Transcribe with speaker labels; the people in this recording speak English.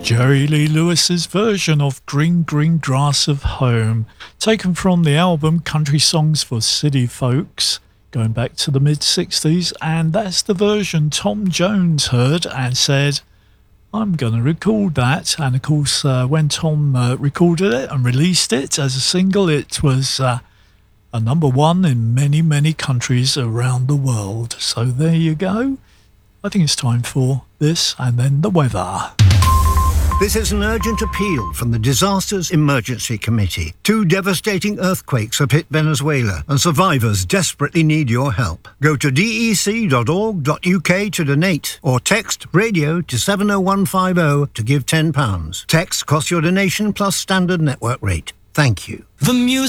Speaker 1: Jerry Lee Lewis's version of Green Green Grass of Home, taken from the album Country Songs for City Folks, going back to the mid-60s, and that's the version Tom Jones heard and said, I'm going to record that. And of course, when Tom recorded it and released it as a single, it was a number one in many, many countries around the world. So there you go. I think it's time for this and then the weather.
Speaker 2: This is an urgent appeal from the Disasters Emergency Committee. 2 devastating earthquakes have hit Venezuela, and survivors desperately need your help. Go to dec.org.uk to donate, or text radio to 70150 to give £10. Text costs your donation plus standard network rate. Thank you.
Speaker 3: The music